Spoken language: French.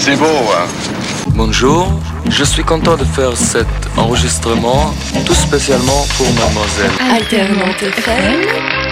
C'est beau, hein? Bonjour, je suis content de faire cet enregistrement tout spécialement pour mademoiselle. Alternante FM